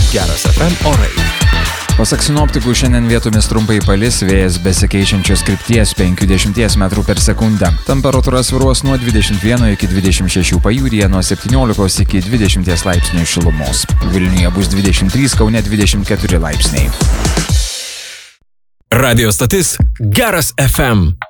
Geras FM orai. Pasak sinoptikų, šiandien vietomis trumpai palis, vėjas besikeičiančios krypties 50 metrų per sekundę. Temperatūra svyruos nuo 21 iki 26 pajūryje, nuo 17 iki 20 laipsnių šilumos. Vilniuje bus 23, Kaune 24 laipsniai. Radio stotis Geras FM.